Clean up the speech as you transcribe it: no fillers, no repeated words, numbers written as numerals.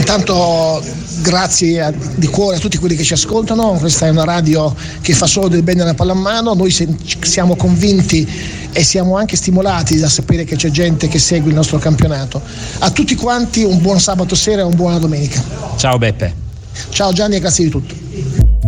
Intanto grazie di cuore a tutti quelli che ci ascoltano, questa è una radio che fa solo del bene alla pallamano, noi siamo convinti e siamo anche stimolati da sapere che c'è gente che segue il nostro campionato. A tutti quanti un buon sabato sera e una buona domenica. Ciao Beppe. Ciao Gianni e grazie di tutto.